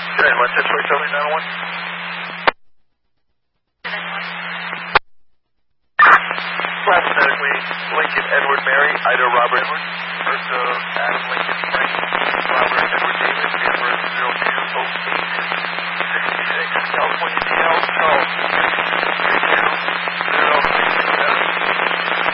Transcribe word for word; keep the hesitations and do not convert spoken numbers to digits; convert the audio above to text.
Good, what's this for Charlie nine one? Last medically, Lincoln Edward Mary, Ida Robert Edward.